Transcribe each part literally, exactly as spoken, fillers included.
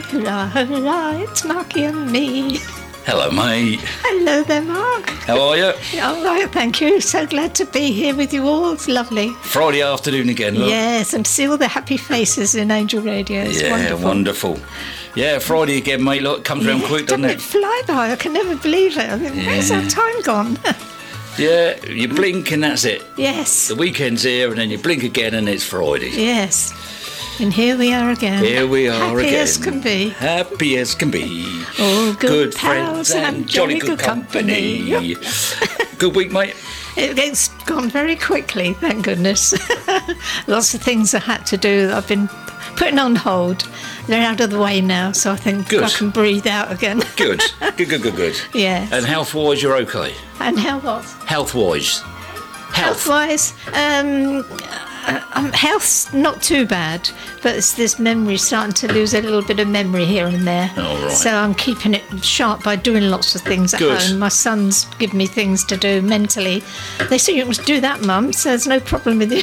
Hurrah, hurrah, it's Marky and me. Hello, mate. Hello there, Mark. How are you? All right, thank you. So glad to be here with you all. It's lovely. Friday afternoon again, look. Yes, and see all the happy faces in Angel Radio. It's yeah, wonderful. wonderful. Yeah, Friday again, mate. Look, it comes yeah, round quick, doesn't doesn't it? it fly by? I can never believe it. I mean, Yeah. where's our time gone? Yeah, you blink and that's it. Yes. The weekend's here and then you blink again and it's Friday. Yes. And here we are again. Here we are happy again. Happy as can be. Happy as can be. All good, good pals friends and jolly good company. company. Good week, mate. It's gone very quickly, thank goodness. Lots of things I had to do that I've been putting on hold. They're out of the way now, so I think good. I can breathe out again. Good, good, good, good, good. Yeah. And health-wise, you're okay? And how what? Health-wise. Health. Health-wise, um, um, health's not too bad, but it's this memory starting to lose a little bit of memory here and there. All right. So I'm keeping it sharp by doing lots of things at Good. home. My son's give me things to do mentally. They say you must do that, Mum, so there's no problem with you.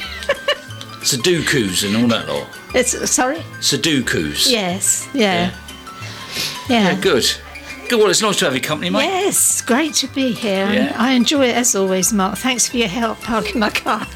Sudokus and all that lot. It's sorry? Sudokus. Yes, yeah. Yeah, Yeah. yeah good. Good, well, it's nice to have your company, mate. Yes, great to be here. Yeah. I enjoy it as always, Mark. Thanks for your help parking my car.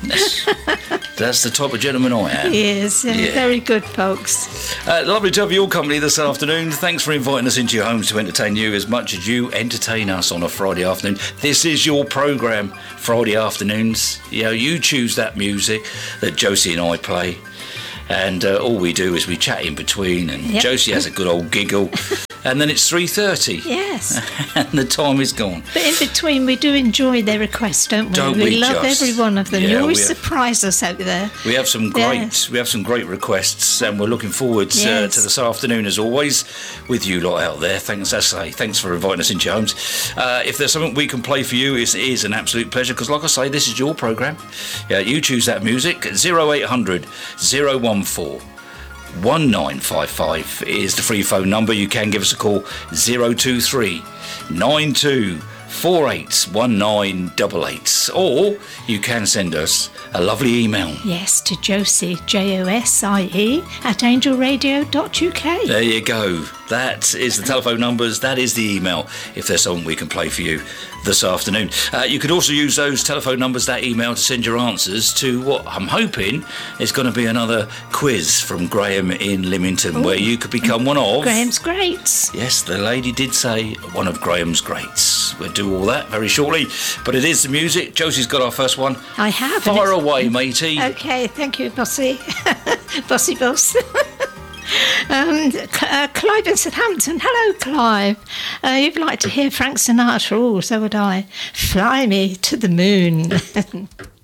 That's the type of gentleman I am. Yes, uh, Yeah. very good, folks. Uh, lovely to have your company this afternoon. Thanks for inviting us into your homes to entertain you as much as you entertain us on a Friday afternoon. This is your programme, Friday afternoons. You know, you choose that music that Josie and I play. And uh, all we do is we chat in between, and Yep. Josie has a good old giggle. And then it's three thirty. Yes. And the time is gone. But in between, we do enjoy their requests, don't we? Don't we, we love just? every one of them. Yeah, you always we have- surprise us out there. We have some great, Yes. we have some great requests, and we're looking forward uh, Yes. to this afternoon as always with you lot out there. Thanks, I say, thanks for inviting us into your homes. Uh, if there's something we can play for you, it is an absolute pleasure because, like I say, this is your programme. Yeah, you choose that music. Zero eight hundred zero one four. one nine five five is the free phone number. You can give us a call zero two three nine two four eight one nine eight eight, or you can send us a lovely email. Yes, to Josie, J O S I E, at angel radio dot U K. There you go. That is the telephone numbers. That is the email. If there's something we can play for you this afternoon. Uh, you could also use those telephone numbers, that email, to send your answers to what I'm hoping is going to be another quiz from Graham in Lymington, Ooh. where you could become one of... Graham's Greats. Yes, the lady did say one of Graham's greats. We'll do all that very shortly. But it is the music. Josie's got our first one. I have. and Fire it's- away, matey. Okay, thank you, Bossy. Bossy boss. um, uh, Clive in Southampton. Hello, Clive. Uh, you'd like to hear Frank Sinatra? Oh, so would I. Fly me to the moon.